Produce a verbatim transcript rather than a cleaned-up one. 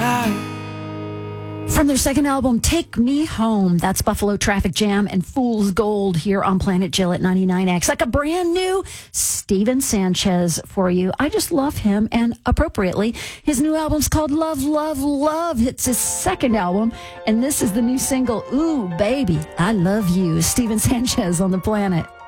From their second album, Take Me Home, that's Buffalo Traffic Jam and Fool's Gold here on Planet Jill at ninety-nine X. Like a brand new Steven Sanchez for you. I just love him, and appropriately, his new album's called Love, Love, Love. It's his second album, and this is the new single, Ooh, Baby, I Love You. Steven Sanchez on the Planet.